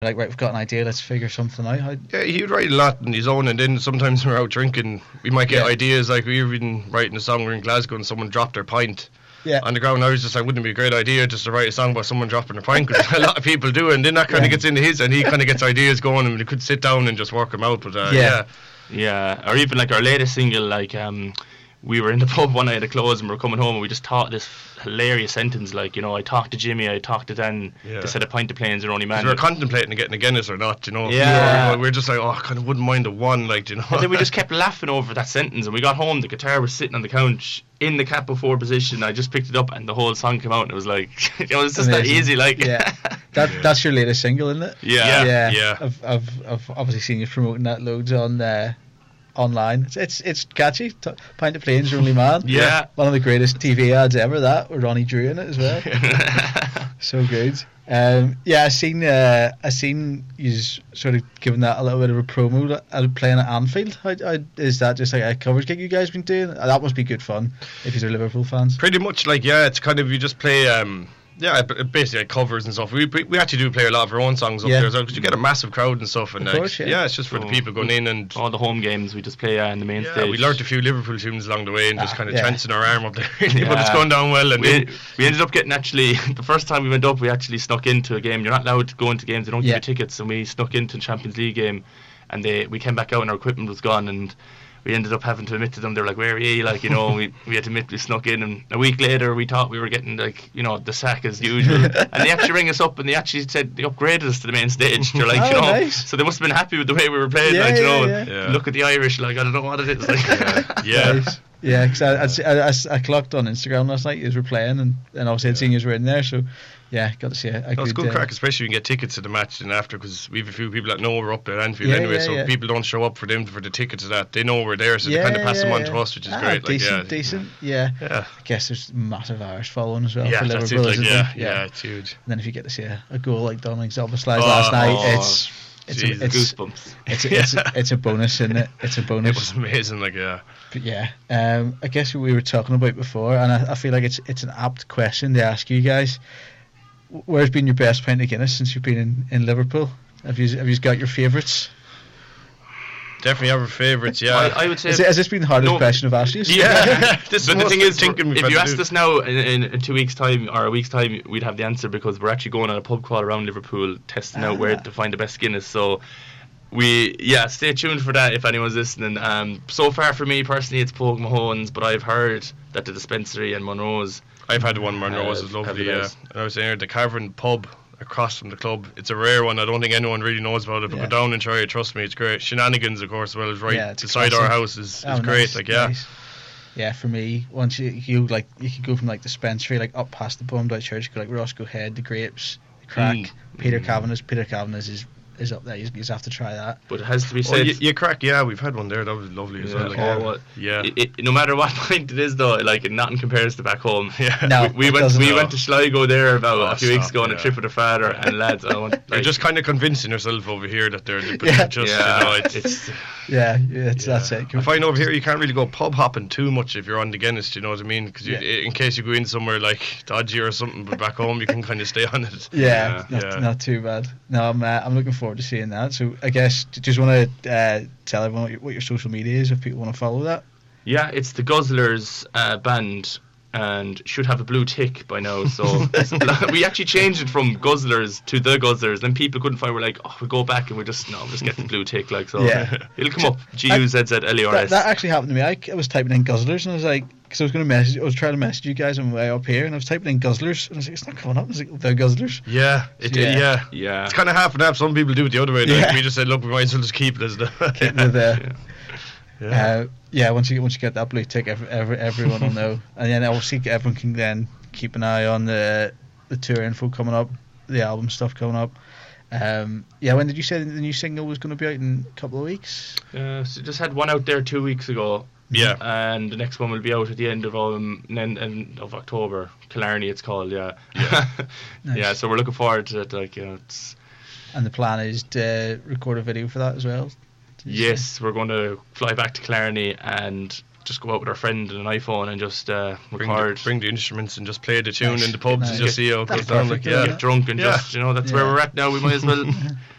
Like, right, we've got an idea, let's figure something out? Yeah, he would write a lot on his own, and then sometimes when we're out drinking, we might get ideas. Like, we were been writing a song, we're in Glasgow, and someone dropped their pint on the ground. I was just like, wouldn't it be a great idea just to write a song about someone dropping their pint? Because a lot of people do it, and then that kind of gets into his, and he kind of gets ideas going, and we could sit down and just work them out. But or even like our latest single, like we were in the pub one night at the close and we were coming home and we just thought this hilarious sentence, like, you know, I talked to Jimmy, I talked to Dan, they said a pint of planes are only man. We were contemplating getting a Guinness or not, you know. We're just like, I kind of wouldn't mind a one, like, you know. And then we just kept laughing over that sentence, and we got home, the guitar was sitting on the couch in the cap before position. I just picked it up and the whole song came out and it was like, you know, it's just amazing. That easy, like. That's your latest single, isn't it? Yeah. I've obviously seen you promoting that loads on online. It's catchy. Pint of Planes, Only Man. Yeah. One of the greatest TV ads ever, that, with Ronnie Drew in it as well. So good. I seen you sort of giving that a little bit of a promo playing at Anfield. How is that just like a coverage gig you guys been doing? That must be good fun if you're Liverpool fans. Pretty much, like, it's kind of, you just play basically like covers and stuff. We actually do play a lot of our own songs up there as well, because you get a massive crowd and stuff, and it's just for the people going in, and all the home games we just play in the main stage. We learnt a few Liverpool tunes along the way and just kind of chancing our arm up there, but it's going down well. And we ended up getting, actually, the first time we went up, we actually snuck into a game. You're not allowed to go into games, they don't give you tickets, and we snuck into the Champions League game, and we came back out and our equipment was gone, and we ended up having to admit to them. They were like, where are you? Like, you know, we had to admit we snuck in, and a week later we thought we were getting, like, you know, the sack as usual. And they actually rang us up and they actually said they upgraded us to the main stage. They're like, you know, nice. So they must have been happy with the way we were playing, like, you know. Look at the Irish, like, I don't know what it is. Like, Nice. Yeah, because I clocked on Instagram last night as we were playing, and obviously I'd seen you were in there, so got to see it. It's good crack, especially when you get tickets to the match and after, because we have a few people that know we're up at Anfield anyway, so people don't show up for them for the tickets to that. They know we're there, so they kind of pass them on to us, which is great. Decent. I guess there's massive Irish following as well for that's Liverpool. it's huge. And then if you get to see a goal like Dominic Szoboszlai last night, it's goosebumps. It's a bonus, isn't it? It's a bonus. It was amazing, like, But I guess what we were talking about before, and I feel like it's an apt question to ask you guys. Where's been your best pint of Guinness since you've been in Liverpool? Have you got your favourites? Definitely have our favourites, yeah. I would say... Has this been the hardest question I've asked you? Yeah. But the thing is, if you asked us now in 2 weeks' time or a week's time, we'd have the answer, because we're actually going on a pub crawl around Liverpool testing out where to find the best Guinness. So stay tuned for that if anyone's listening. So far for me personally, it's Pogue Mahone's, but I've heard that the dispensary and Monroe's... I've had one Monroe's, is lovely, And I was saying, the Cavern pub across from the club, it's a rare one. I don't think anyone really knows about it, but go down and try it, trust me, it's great. Shenanigans, of course, well, is right beside our house, is great. Nice. Yeah, for me, once you could go from like the dispensary, like up past the Bumdite Church, you go like Roscoe Head, the Grapes, the Crack, Peter Kavanagh's is up there. You just have to try that. But it has to be said, Crack, we've had one there. That was lovely as well. No matter what pint it is, though, like, nothing compares to back home. We went to Sligo there about a few weeks ago on a trip with a father and lads. You're just kind of convincing yourself over here that they're just that's it. I find over here you can't really go pub hopping too much if you're on the Guinness. You know what I mean? Because in case you go in somewhere like dodgy or something, but back home you can kind of stay on it. Not too bad. No, I'm looking forward to seeing that. So I guess just want to tell everyone what your social media is if people want to follow that. Yeah, it's the Guzzlers band, and should have a blue tick by now. So we actually changed it from Guzzlers to the Guzzlers. Then people couldn't find. We're like, we'll go back and we'll just get the blue tick. Like, so it'll come up. GUZZLERS. That actually happened to me. I was typing in Guzzlers and I was like, because I was trying to message you guys on my way up here, and I was typing in Guzzlers and I was like, it's not coming up. I was like, the Guzzlers. Yeah. It's kind of half and half. Some people do it the other way. Like, we just said, look, we might as well just keep it as the. Keep it there. Once you get that blue tick, everyone will know, and then obviously everyone can then keep an eye on the tour info coming up, the album stuff coming up. When did you say the new single was going to be out? In a couple of weeks? So just had one out there 2 weeks ago. Yeah, and the next one will be out at the end of October. Killarney, it's called. Yeah. Nice. So we're looking forward to it. Like, it's. And the plan is to record a video for that as well. Yes, we're going to fly back to Killarney and just go out with our friend and an iPhone and just record. Bring the instruments and just play the tune in the pubs and just see how it goes down. Like, get drunk and just, that's where we're at now. We might as well